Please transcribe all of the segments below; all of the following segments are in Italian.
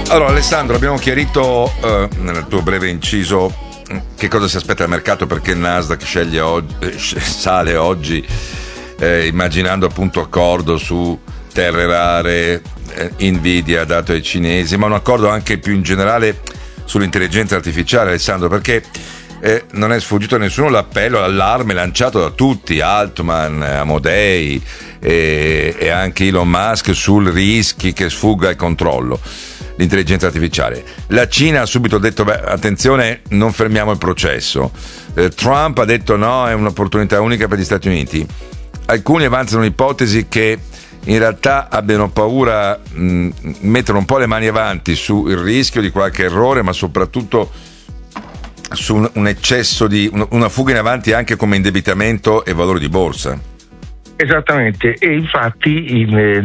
Allora Alessandro, abbiamo chiarito nel tuo breve inciso che cosa si aspetta dal mercato, perché il Nasdaq sale oggi immaginando appunto accordo su terre rare, Nvidia dato ai cinesi, ma un accordo anche più in generale sull'intelligenza artificiale, Alessandro, perché non è sfuggito a nessuno l'appello, l'allarme lanciato da tutti, Altman, Amodei e anche Elon Musk sul rischi che sfugga il controllo l'intelligenza artificiale. La Cina ha subito detto attenzione, non fermiamo il processo. Trump ha detto no, è un'opportunità unica per gli Stati Uniti. Alcuni avanzano l'ipotesi che in realtà abbiano paura, mettono un po' le mani avanti sul rischio di qualche errore, ma soprattutto su un eccesso di una fuga in avanti anche come indebitamento e valore di borsa. Esattamente, e infatti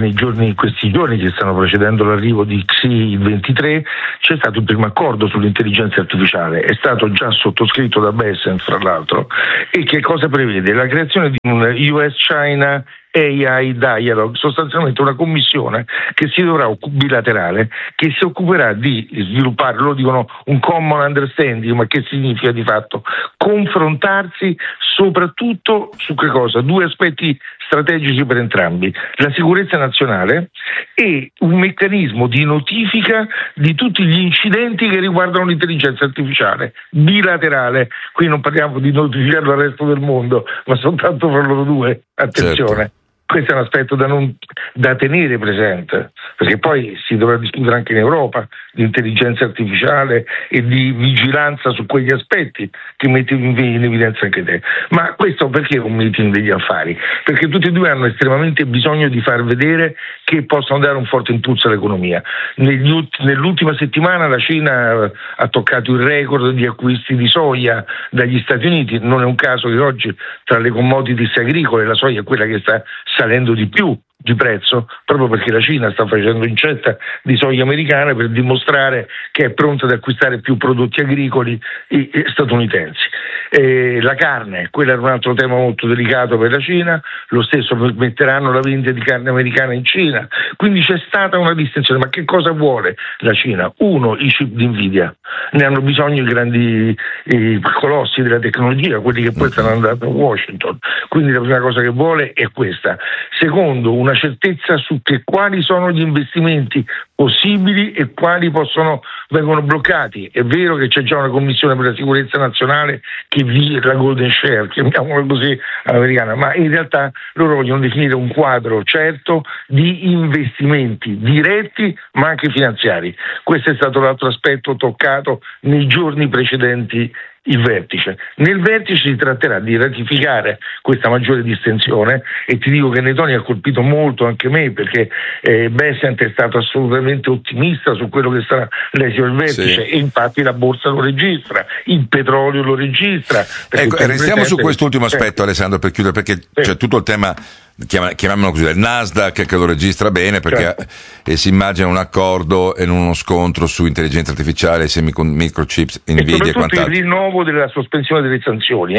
in questi giorni che stanno precedendo l'arrivo di Xi il 23 c'è stato il primo accordo sull'intelligenza artificiale, è stato già sottoscritto da Bessent fra l'altro, e che cosa prevede? La creazione di un US-China AI Dialogue, sostanzialmente una commissione che si dovrà bilaterale, che si occuperà di sviluppare, loro dicono un common understanding, ma che significa di fatto confrontarsi soprattutto su che cosa? Due aspetti strategici per entrambi: la sicurezza nazionale e un meccanismo di notifica di tutti gli incidenti che riguardano l'intelligenza artificiale bilaterale. Qui non parliamo di notificarlo al resto del mondo, ma soltanto per loro due, attenzione. Certo. Questo è un aspetto da tenere presente, perché poi si dovrà discutere anche in Europa di intelligenza artificiale e di vigilanza su quegli aspetti che metti in evidenza anche te. Ma questo perché è un meeting degli affari? Perché tutti e due hanno estremamente bisogno di far vedere che possono dare un forte impulso all'economia. Nell'ultima settimana la Cina ha toccato il record di acquisti di soia dagli Stati Uniti. Non è un caso che oggi tra le commodities agricole la soia è quella che sta salendo di più di prezzo, proprio perché la Cina sta facendo incetta di soia americana per dimostrare che è pronta ad acquistare più prodotti agricoli statunitensi. La carne, quello era un altro tema molto delicato per la Cina, lo stesso permetteranno la vendita di carne americana in Cina, quindi c'è stata una distinzione. Ma che cosa vuole la Cina? Uno, i chip di Nvidia, ne hanno bisogno i grandi colossi della tecnologia, quelli che poi stanno andando a Washington, quindi la prima cosa che vuole è questa. Secondo, una certezza su quali sono gli investimenti possibili e quali vengono bloccati. È vero che c'è già una commissione per la sicurezza nazionale che vive la Golden Share, chiamiamola così americana, ma in realtà loro vogliono definire un quadro certo di investimenti diretti ma anche finanziari. Questo è stato l'altro aspetto toccato nei giorni precedenti il vertice. Nel vertice si tratterà di ratificare questa maggiore distensione, e ti dico che nei toni ha colpito molto anche me, perché Bessent è stato assolutamente ottimista su quello che sarà l'esito del vertice, sì. E infatti la borsa lo registra, il petrolio lo registra. Ecco, restiamo su quest'ultimo aspetto, Alessandro, per chiudere, perché c'è tutto il tema, chiamiamolo così, il Nasdaq che lo registra bene, perché si immagina un accordo e non uno scontro su intelligenza artificiale, microchips, Nvidia e quant'altro. Il rinnovo della sospensione delle sanzioni.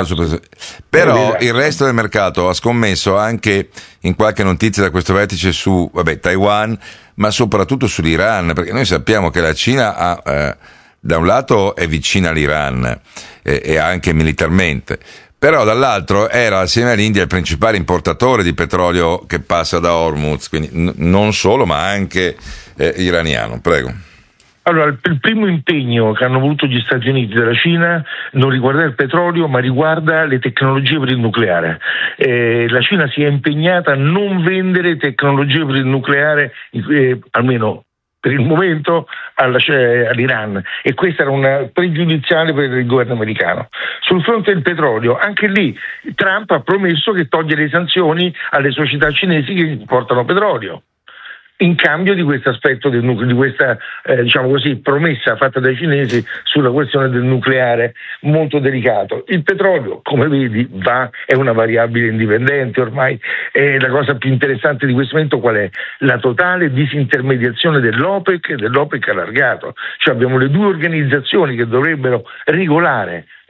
Però il resto del mercato ha scommesso anche in qualche notizia da questo vertice su Taiwan, ma soprattutto sull'Iran, perché noi sappiamo che la Cina da un lato è vicina all'Iran e anche militarmente, però dall'altro era assieme all'India il principale importatore di petrolio che passa da Hormuz, quindi non solo ma anche iraniano. Prego. Allora, il primo impegno che hanno voluto gli Stati Uniti dalla Cina non riguarda il petrolio, ma riguarda le tecnologie per il nucleare. La Cina si è impegnata a non vendere tecnologie per il nucleare, almeno per il momento, all'Iran, e questa era una pregiudiziale per il governo americano. Sul fronte del petrolio, anche lì Trump ha promesso che toglie le sanzioni alle società cinesi che importano petrolio, in cambio di questo aspetto di questa promessa fatta dai cinesi sulla questione del nucleare, molto delicato. Il petrolio, come vedi, è una variabile indipendente ormai. La cosa più interessante di questo momento qual è? La totale disintermediazione dell'OPEC e dell'OPEC allargato. Cioè abbiamo le due organizzazioni che dovrebbero regolare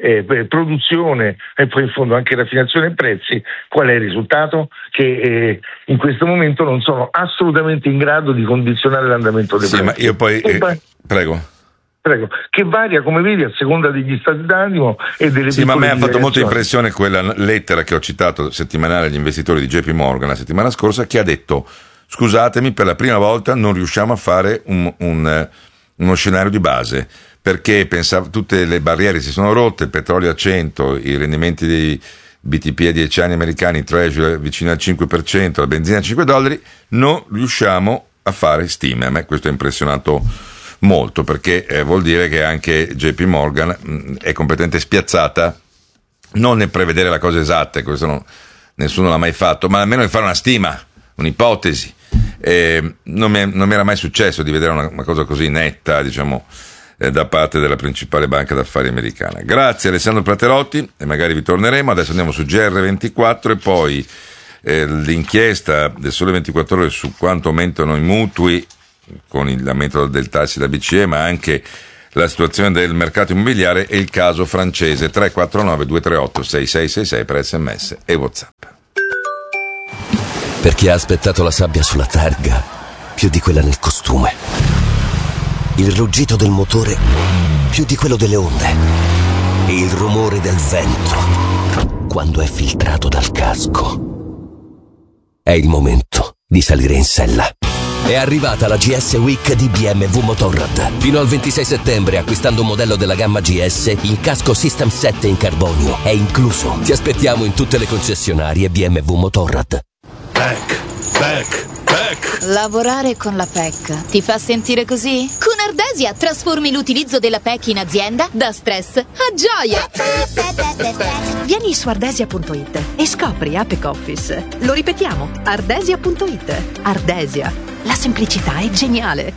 produzione e poi in fondo anche raffinazione e prezzi, qual è il risultato? Che in questo momento non sono assolutamente in grado di condizionare l'andamento dei prezzi. Ma io poi prego, che varia, come vedi, a seconda degli stati d'animo e delle Sì, ma a me ha fatto molta divagazioni. impressione quella lettera che ho citato settimanale agli investitori di JP Morgan la settimana scorsa, che ha detto: scusatemi, per la prima volta non riusciamo a fare uno scenario di base, perché pensavo tutte le barriere si sono rotte, il petrolio a 100, i rendimenti dei BTP a 10 anni americani, Treasury vicino al 5%, la benzina a $5, non riusciamo a fare stime. A me questo ha impressionato molto, perché vuol dire che anche JP Morgan è completamente spiazzata, non nel prevedere la cosa esatta, questo nessuno l'ha mai fatto, ma almeno di fare una stima, un'ipotesi. Non mi era mai successo di vedere una cosa così netta, diciamo, da parte della principale banca d'affari americana. Grazie Alessandro Praterotti, e magari vi torneremo. Adesso andiamo su GR24 e poi l'inchiesta del Sole 24 Ore su quanto aumentano i mutui con l'aumento del tasso da BCE, ma anche la situazione del mercato immobiliare e il caso francese. 349 238 6666 per SMS e WhatsApp. Per chi ha aspettato la sabbia sulla targa più di quella nel costume, il ruggito del motore più di quello delle onde e il rumore del vento quando è filtrato dal casco, è il momento di salire in sella. È arrivata la GS Week di BMW Motorrad. Fino al 26 settembre, acquistando un modello della gamma GS, il casco System 7 in carbonio è incluso. Ti aspettiamo in tutte le concessionarie BMW Motorrad. PEC. Lavorare con la PEC ti fa sentire così? Con Ardesia trasformi l'utilizzo della PEC in azienda da stress a gioia. Vieni su ardesia.it e scopri Apex Office. Lo ripetiamo, ardesia.it. Ardesia, la semplicità è geniale.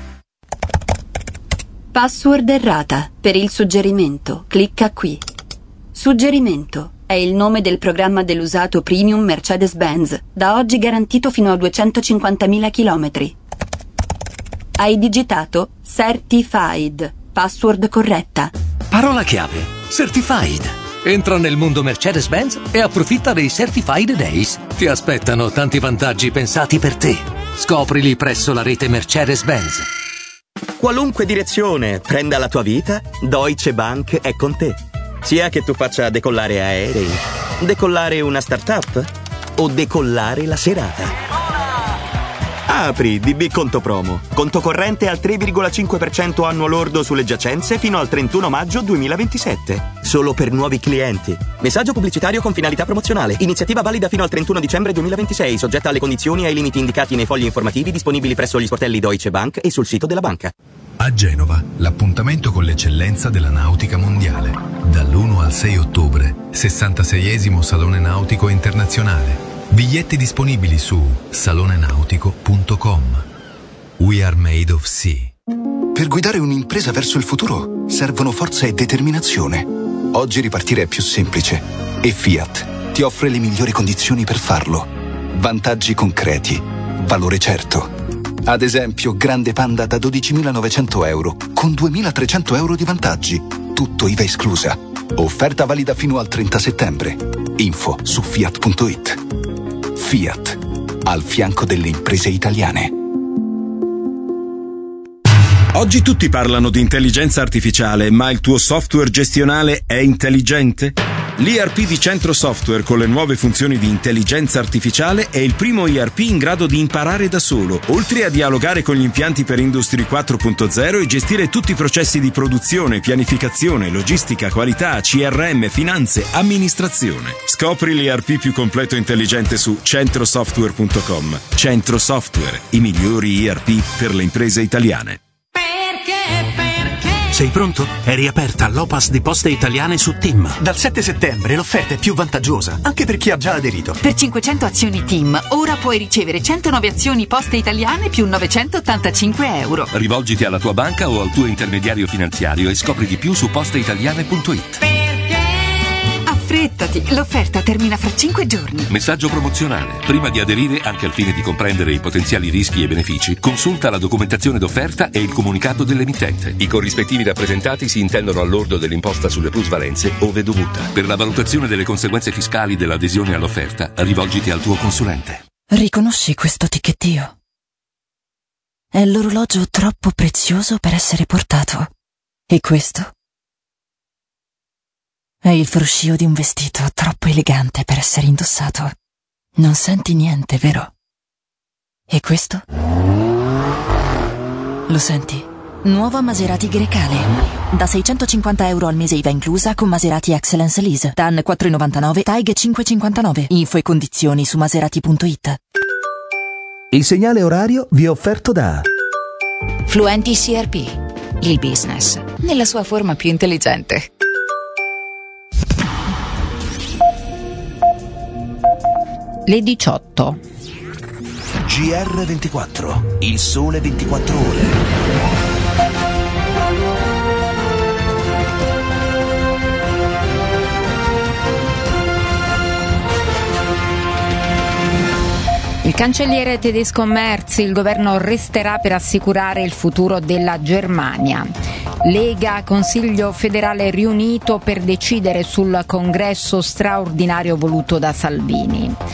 Password errata. Per il suggerimento, clicca qui. Suggerimento: è il nome del programma dell'usato premium Mercedes-Benz, da oggi garantito fino a 250.000 chilometri. Hai digitato Certified. Password corretta. Parola chiave: Certified. Entra nel mondo Mercedes-Benz e approfitta dei Certified Days. Ti aspettano tanti vantaggi pensati per te. Scoprili presso la rete Mercedes-Benz. Qualunque direzione prenda la tua vita, Deutsche Bank è con te. Sia che tu faccia decollare aerei, decollare una startup o decollare la serata. Apri DB Conto Promo. Conto corrente al 3,5% annuo lordo sulle giacenze fino al 31 maggio 2027. Solo per nuovi clienti. Messaggio pubblicitario con finalità promozionale. Iniziativa valida fino al 31 dicembre 2026, soggetta alle condizioni e ai limiti indicati nei fogli informativi disponibili presso gli sportelli Deutsche Bank e sul sito della banca. A Genova, l'appuntamento con l'eccellenza della nautica mondiale. Dall'1 al 6 ottobre, 66esimo Salone Nautico Internazionale. Biglietti disponibili su salonenautico.com. We are made of sea. Per guidare un'impresa verso il futuro servono forza e determinazione. Oggi ripartire è più semplice e Fiat ti offre le migliori condizioni per farlo. Vantaggi concreti, valore certo. Ad esempio, Grande Panda da 12.900 euro con 2.300 euro di vantaggi. Tutto IVA esclusa. Offerta valida fino al 30 settembre. Info su fiat.it. Fiat, al fianco delle imprese italiane. Oggi tutti parlano di intelligenza artificiale, ma il tuo software gestionale è intelligente? L'ERP di Centro Software con le nuove funzioni di intelligenza artificiale è il primo ERP in grado di imparare da solo, oltre a dialogare con gli impianti per Industry 4.0 e gestire tutti i processi di produzione, pianificazione, logistica, qualità, CRM, finanze, amministrazione. Scopri l'ERP più completo e intelligente su centrosoftware.com. Centro Software, i migliori ERP per le imprese italiane. Sei pronto? È riaperta l'Opas di Poste Italiane su TIM. Dal 7 settembre l'offerta è più vantaggiosa, anche per chi ha già aderito. Per 500 azioni TIM, ora puoi ricevere 109 azioni Poste Italiane più 985 euro. Rivolgiti alla tua banca o al tuo intermediario finanziario e scopri di più su posteitaliane.it. Affrettati, l'offerta termina fra 5 giorni. Messaggio promozionale. Prima di aderire, anche al fine di comprendere i potenziali rischi e benefici, consulta la documentazione d'offerta e il comunicato dell'emittente. I corrispettivi rappresentati si intendono al lordo dell'imposta sulle plusvalenze ove dovuta. Per la valutazione delle conseguenze fiscali dell'adesione all'offerta, rivolgiti al tuo consulente. Riconosci questo ticchettio? È l'orologio troppo prezioso per essere portato. E questo? È il fruscio di un vestito troppo elegante per essere indossato. Non senti niente, vero? E questo? Lo senti? Nuova Maserati Grecale. Da €650 al mese IVA inclusa con Maserati Excellence Lease. TAN 4,99, TAIG 5,59. Info e condizioni su maserati.it. Il segnale orario vi è offerto da Fluenti CRP, il business nella sua forma più intelligente. Le 18. GR24, il sole 24 ore. Il cancelliere tedesco Merz, il governo resterà per assicurare il futuro della Germania. Lega, Consiglio federale riunito per decidere sul congresso straordinario voluto da Salvini.